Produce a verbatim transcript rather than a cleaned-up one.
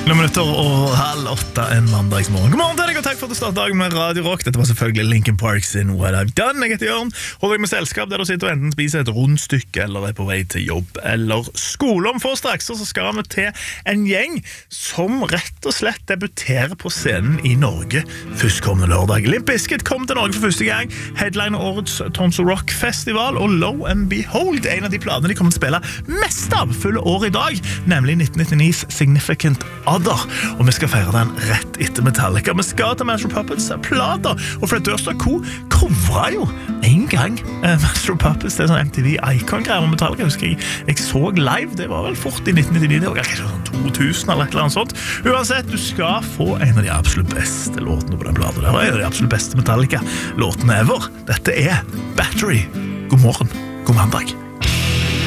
Noen minutter og halv åtte en mandagsmorgen. God morgen til deg, og takk for at du startet dagen med Radio Rock. Dette var selvfølgelig Linkin Park sin What I've Done. Jeg heter Jørn. Holder deg med selskap der du sitter og enten spiser et rundstykke eller er på vei til jobb eller skole. Om få straks så skal vi til en gjeng som rett og slett debuterer på scenen i Norge førstkommende lørdag. Limp Bizkit kom til Norge for første gang, headliner årets Tons of Rock Festival, og lo and behold, en av de planene de kommer til å spille mest av fulle år i dag, nemlig nitten nittini-s Significant Other. Og vi skal feire den rett etter Metallica. Vi skal til Master of Puppets plata, og Fred Durst og Co covra jo en gang eh, Master of Puppets, det er sånn M T V-icon-greier med Metallica, husker jeg jeg så live, det var vel fort i nitten nittini-ni, det var kanskje sånn to tusen eller et eller annet sånt. Uansett, du skal få en av de absolutt beste låtene på den plata, det var en av de absolutt beste Metallica-låtene ever. Dette er Battery. God morgen, god mandag.